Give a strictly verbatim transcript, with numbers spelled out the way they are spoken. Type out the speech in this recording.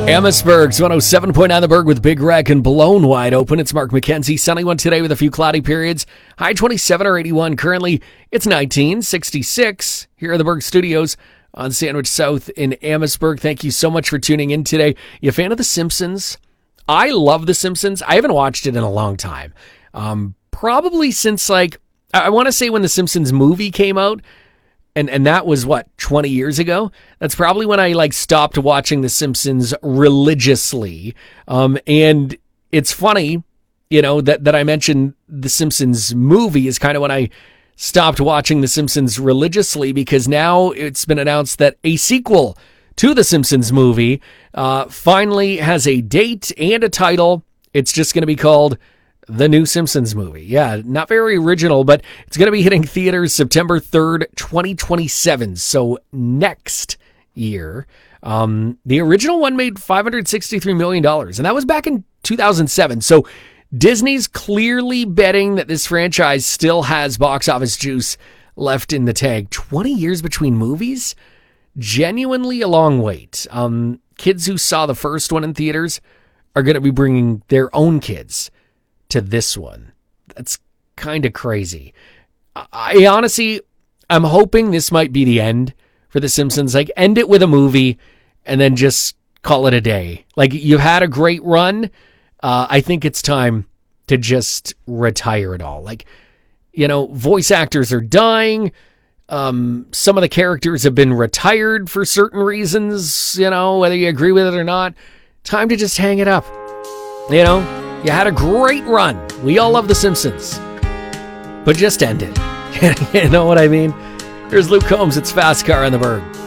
Amherstburg's one oh seven point nine The Berg with Big Rec and Blown Wide Open. It's Mark McKenzie. Sunny one today with a few cloudy periods. High twenty-seven or eighty-one. Currently, it's nineteen sixty-six here at the Berg Studios on Sandwich South in Amherstburg. Thank you so much for tuning in today. You a fan of The Simpsons? I love The Simpsons. I haven't watched it in a long time. Um, probably since, like, I want to say when The Simpsons movie came out. And and that was, what, twenty years ago? That's probably when I, like, stopped watching The Simpsons religiously. Um, and it's funny, you know, that, that I mentioned The Simpsons movie is kind of when I stopped watching The Simpsons religiously, because now it's been announced that a sequel to The Simpsons movie uh, finally has a date and a title. It's just going to be called The New Simpsons Movie. Yeah, not very original, but it's going to be hitting theaters September third, twenty twenty-seven. So next year. Um, the original one made five hundred sixty-three million dollars, and that was back in two thousand seven. So Disney's clearly betting that this franchise still has box office juice left in the tank. twenty years between movies? Genuinely a long wait. Um, kids who saw the first one in theaters are going to be bringing their own kids to this one. That's kind of crazy. I honestly, I'm hoping this might be the end for The Simpsons. Like, end it with a movie and then just call it a day. Like, you've had a great run. Uh, I think it's time to just retire it all. Like, you know, voice actors are dying. Um, some of the characters have been retired for certain reasons, you know, whether you agree with it or not. Time to just hang it up. You know? You had a great run. We all love The Simpsons. But just end it. You know what I mean? Here's Luke Combs. It's Fast Car on the Berg.